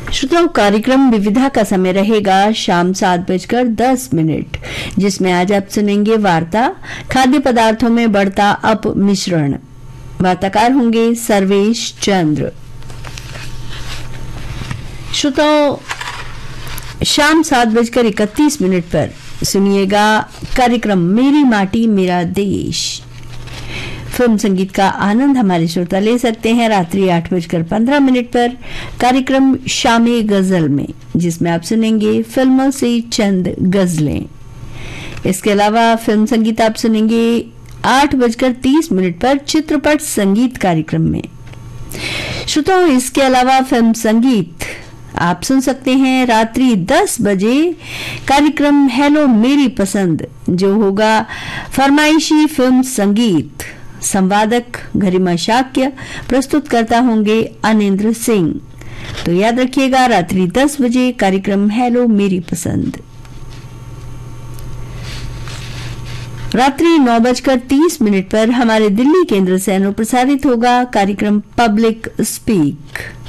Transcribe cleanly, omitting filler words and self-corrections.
श्रोताओं, कार्यक्रम विविधा का समय रहेगा शाम 7:10, जिसमें आज आप सुनेंगे वार्ता खाद्य पदार्थों में बढ़ता अपमिश्रण। वार्ताकार होंगे सर्वेश चंद्र। श्रोताओं, शाम 7:31 पर सुनिएगा कार्यक्रम मेरी माटी मेरा देश। फिल्म संगीत का आनंद हमारे श्रोता ले सकते हैं रात्रि 8:15 पर कार्यक्रम शामे गजल में, जिसमें आप सुनेंगे फिल्मों से चंद गजलें। इसके अलावा फिल्म संगीत आप सुनेंगे 8:30 पर चित्रपट संगीत कार्यक्रम में। श्रोताओं, इसके अलावा फिल्म संगीत आप सुन सकते हैं रात्रि 10 बजे कार्यक्रम हेलो मेरी पसंद, जो होगा फरमाइशी फिल्म संगीत। संवादक गरिमा शाक्य, प्रस्तुत करता होंगे अनिंद्र सिंह। तो याद रखिएगा रात्रि 10 बजे कार्यक्रम हेलो मेरी पसंद। रात्रि 9:30 पर हमारे दिल्ली केंद्र से अनुप्रसारित होगा कार्यक्रम पब्लिक स्पीक।